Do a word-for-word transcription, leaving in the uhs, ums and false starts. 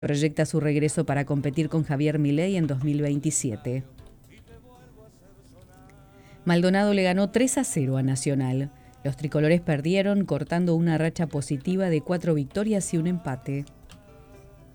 Proyecta su regreso para competir con Javier Milei en dos mil veintisiete. Maldonado le ganó tres a cero a Nacional. Los tricolores perdieron, cortando una racha positiva de cuatro victorias y un empate.